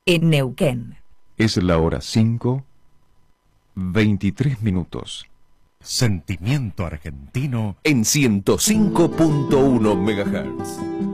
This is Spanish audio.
en Neuquén. Es la hora 5:23. Sentimiento argentino en 105.1 MHz.